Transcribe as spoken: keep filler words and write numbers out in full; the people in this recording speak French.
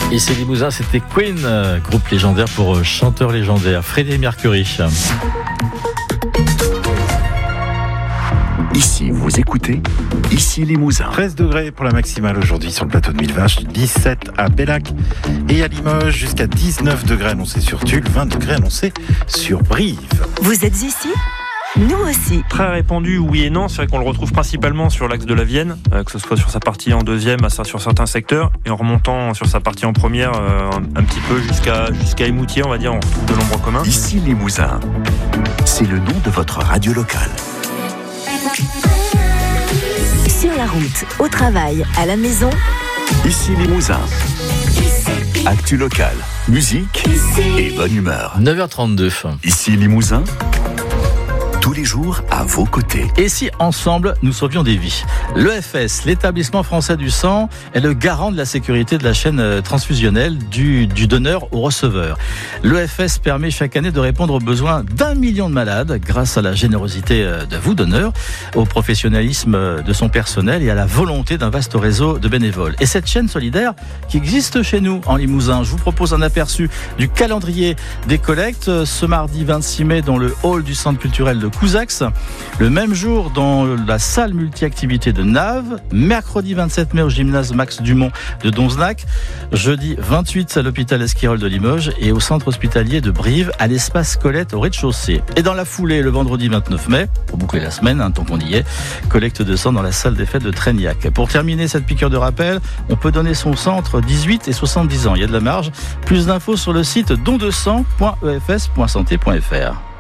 Ici Limousin, c'était Queen, euh, groupe légendaire pour euh, chanteur légendaire, Freddie Mercury. Ici, vous écoutez, ici Limousin. treize degrés pour la maximale aujourd'hui sur le plateau de Millevaches, dix-sept à Bellac et à Limoges, jusqu'à dix-neuf degrés annoncés sur Tulle, vingt degrés annoncés sur Brive. Vous êtes ici ? Nous aussi. Très répandu, oui et non. C'est vrai qu'on le retrouve principalement sur l'axe de la Vienne, euh, que ce soit sur sa partie en deuxième, sur certains secteurs, et en remontant sur sa partie en première, euh, un, un petit peu jusqu'à, jusqu'à Émoutier, on va dire, on retrouve de l'ombre commun. Ici Limousin, c'est le nom de votre radio locale. Sur la route, au travail, à la maison. Ici Limousin. Actu locale, musique et bonne humeur. neuf heures trente-deux. Ici Limousin. Tous les jours à vos côtés. Et si ensemble nous sauvions des vies ? L'E F S, l'établissement français du sang, est le garant de la sécurité de la chaîne transfusionnelle du, du donneur au receveur. L'E F S permet chaque année de répondre aux besoins d'un million de malades grâce à la générosité de vous, donneurs, au professionnalisme de son personnel et à la volonté d'un vaste réseau de bénévoles. Et cette chaîne solidaire qui existe chez nous en Limousin, je vous propose un aperçu du calendrier des collectes ce mardi vingt-six mai dans le hall du centre culturel de Couzax, le même jour dans la salle multi-activité de Naves, mercredi vingt-sept mai au gymnase Max Dumont de Donzenac, jeudi vingt-huit à l'hôpital Esquirol de Limoges et au centre hospitalier de Brive à l'espace Colette au rez-de-chaussée. Et dans la foulée, le vendredi vingt-neuf mai, pour boucler la semaine, hein, tant qu'on y est, collecte de sang dans la salle des fêtes de Trégnac. Pour terminer cette piqûre de rappel, on peut donner son sang entre dix-huit et soixante-dix ans. Il y a de la marge. Plus d'infos sur le site don de sang point e f s point santé point f r.